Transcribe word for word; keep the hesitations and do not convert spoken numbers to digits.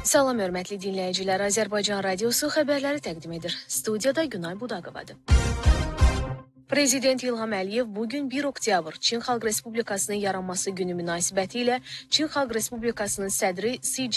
Salam, hörmətli dinləyicilər. Azərbaycan Radiosu xəbərləri təqdim edir. Studiyada Günay Budaqovadır. Prezident İlham Əliyev bugün bir oktyabr Çin Xalq Respublikasının yaranması günü münasibətilə Çin Xalq Respublikasının sədri Si